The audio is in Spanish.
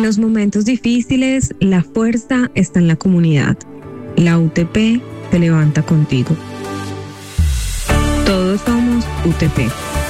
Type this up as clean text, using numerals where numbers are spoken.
En los momentos difíciles, la fuerza está en la comunidad. La UTP te levanta contigo. Todos somos UTP.